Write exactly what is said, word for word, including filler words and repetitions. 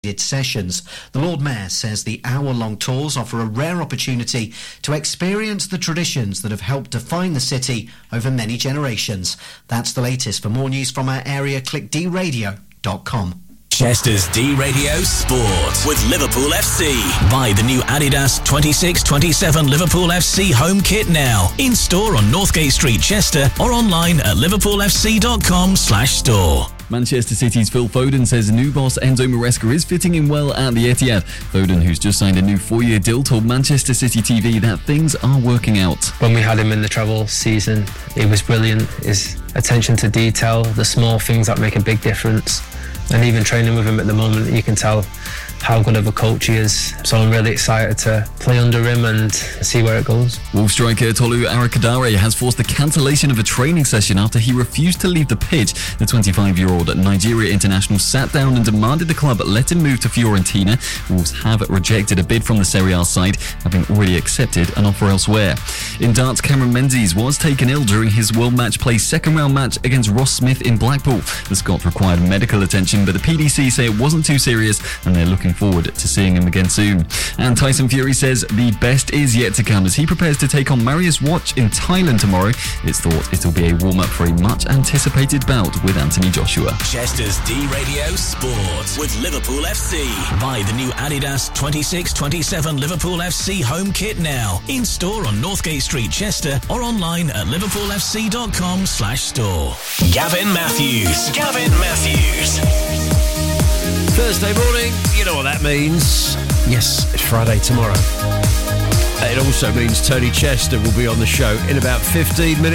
sessions. The Lord Mayor says the hour-long tours offer a rare opportunity to experience the traditions that have helped define the city over many generations. That's the latest. For more news from our area, click d radio dot com. Chester's D-Radio Sport with Liverpool F C. Buy the new Adidas twenty-six twenty-seven Liverpool F C home kit now. In store on Northgate Street, Chester, or online at liverpool f c dot com slash store. Manchester City's Phil Foden says new boss Enzo Maresca is fitting in well at the Etihad. Foden, who's just signed a new four-year deal, told Manchester City T V that things are working out. When we had him in the travel season, he was brilliant. His attention to detail, the small things that make a big difference. And even training with him at the moment, you can tell how good of a coach he is. So I'm really excited to play under him and see where it goes. Wolves striker Tolu Arakadare has forced the cancellation of a training session after he refused to leave the pitch. The twenty-five-year-old Nigeria international sat down and demanded the club let him move to Fiorentina. Wolves have rejected a bid from the Serie A side, having already accepted an offer elsewhere. In darts, Cameron Menzies was taken ill during his World Match Play second-round match against Ross Smith in Blackpool. The Scot required medical attention, but the P D C say it wasn't too serious and they're looking forward to seeing him again soon. And Tyson Fury says the best is yet to come as he prepares to take on Marius Watch in Thailand tomorrow. It's thought it'll be a warm-up for a much-anticipated bout with Anthony Joshua. Chester's D-Radio Sport with Liverpool F C. Buy the new Adidas twenty-six twenty-seven Liverpool F C home kit now. In store on Northgate Street, Chester, or online at liverpool f c dot com slash store. Gavin Matthews. Gavin Matthews. Thursday morning, you know what that means. Yes, it's Friday tomorrow. It also means Tony Chester will be on the show in about fifteen minutes.